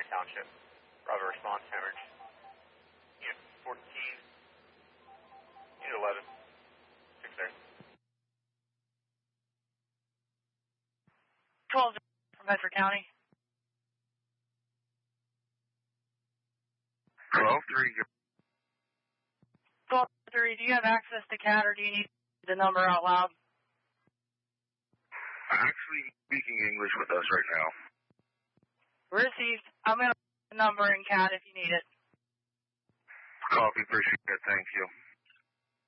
Township. Bravo response, Hemorrhage. Unit 14, Unit 11, 6 there. 12 from Bedford County. 12-3. 12-3, do you have access to CAT or do you need the number out loud? Actually speaking English with us right now. Received. I'm going to put the number in CAT if you need it. Copy, appreciate it, thank you.